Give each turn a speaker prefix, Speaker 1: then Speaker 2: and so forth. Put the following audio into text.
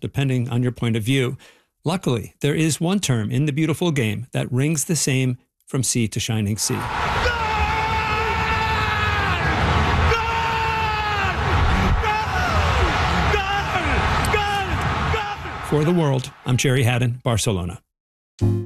Speaker 1: depending on your point of view. Luckily, there is one term in the beautiful game that rings the same from sea to shining sea. For the world, I'm Jerry Haddon, Barcelona.